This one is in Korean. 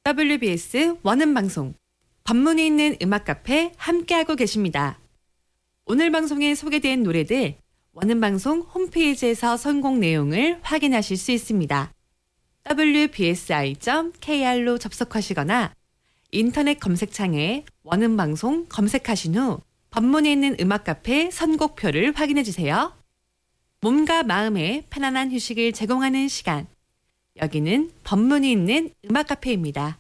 WBS 원음방송 법문이 있는 음악 카페 함께하고 계십니다. 오늘 방송에 소개된 노래들 원음방송 홈페이지에서 선곡 내용을 확인하실 수 있습니다. wbsi.kr로 접속하시거나 인터넷 검색창에 원음방송 검색하신 후 법문이 있는 음악 카페 선곡표를 확인해 주세요. 몸과 마음에 편안한 휴식을 제공하는 시간. 여기는 법문이 있는 음악 카페입니다.